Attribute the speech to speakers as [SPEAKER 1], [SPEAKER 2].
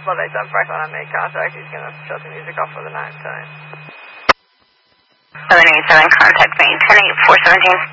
[SPEAKER 1] Lovely, so Franklin, I made contact. He's going to shut the music off for the night time.
[SPEAKER 2] 787, contact me, 10-8-417.